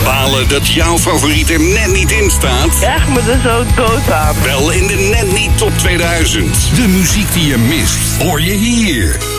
Balen dat jouw favoriet er net niet in staat? Ja, ik me er zo dood aan. Wel in de Net Niet Top 2000. De muziek die je mist, hoor je hier.